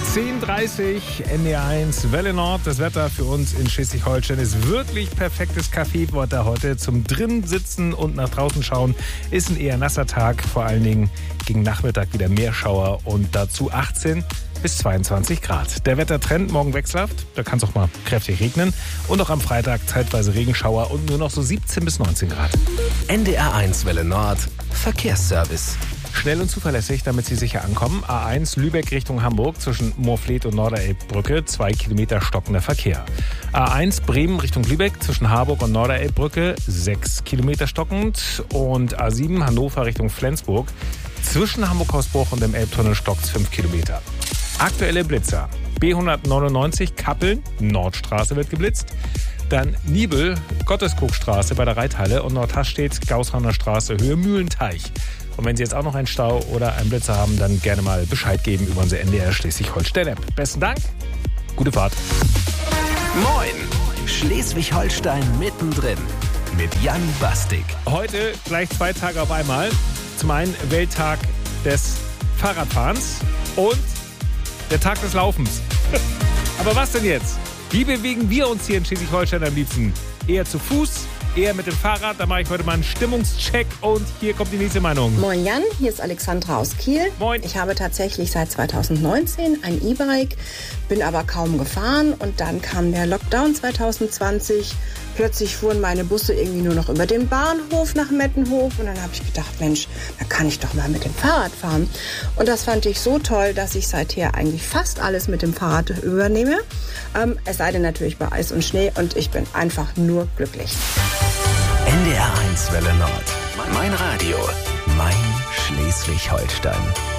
10:30 NDR1 Welle Nord. Das Wetter für uns in Schleswig-Holstein ist wirklich perfektes Kaffeewetter heute. Zum drin sitzen und nach draußen schauen ist ein eher nasser Tag. Vor allen Dingen gegen Nachmittag wieder Meerschauer und dazu 18 bis 22 Grad. Der Wettertrend morgen wechselhaft. Da kann es auch mal kräftig regnen. Und auch am Freitag zeitweise Regenschauer und nur noch so 17 bis 19 Grad. NDR1 Welle Nord. Verkehrsservice. Schnell und zuverlässig, damit Sie sicher ankommen. A1 Lübeck Richtung Hamburg zwischen Moorfleet und Norderelbbrücke, 2 Kilometer stockender Verkehr. A1 Bremen Richtung Lübeck zwischen Harburg und Norderelbbrücke, 6 Kilometer stockend. Und A7 Hannover Richtung Flensburg zwischen Hamburg-Hausbruch und dem Elbtunnel stockt's 5 Kilometer. Aktuelle Blitzer. B199 Kappeln, Nordstraße wird geblitzt. Dann Nibel, Gotteskuckstraße bei der Reithalle und Nordhastedt, Gaußhauner Straße, Höhe Mühlenteich. Und wenn Sie jetzt auch noch einen Stau oder einen Blitzer haben, dann gerne mal Bescheid geben über unsere NDR Schleswig-Holstein-App. Besten Dank, gute Fahrt. Moin, Schleswig-Holstein mittendrin mit Jan Bastik. Heute gleich 2 Tage auf einmal. Zum einen Welttag des Fahrradfahrens und der Tag des Laufens. Aber was denn jetzt? Wie bewegen wir uns hier in Schleswig-Holstein am liebsten? Eher zu Fuß? Eher mit dem Fahrrad, da mache ich heute mal einen Stimmungscheck und hier kommt die nächste Meinung. Moin Jan, hier ist Alexandra aus Kiel. Moin. Ich habe tatsächlich seit 2019 ein E-Bike, bin aber kaum gefahren und dann kam der Lockdown 2020. Plötzlich fuhren meine Busse irgendwie nur noch über den Bahnhof nach Mettenhof und dann habe ich gedacht, Mensch, da kann ich doch mal mit dem Fahrrad fahren. Und das fand ich so toll, dass ich seither eigentlich fast alles mit dem Fahrrad übernehme. Es sei denn natürlich bei Eis und Schnee und ich bin einfach nur glücklich. NDR1 Welle Nord. Mein Radio. Mein Schleswig-Holstein.